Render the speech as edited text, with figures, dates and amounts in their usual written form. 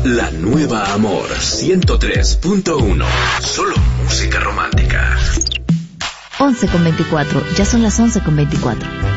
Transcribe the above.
La nueva Amor 103.1. Solo música romántica. 11:24. Ya son las 11:24.